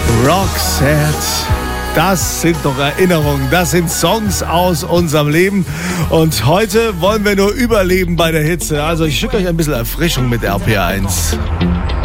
Roxette. Das sind doch Erinnerungen, das sind Songs aus unserem Leben. Und heute wollen wir nur überleben bei der Hitze. Also ich schicke euch ein bisschen Erfrischung mit RPR 1.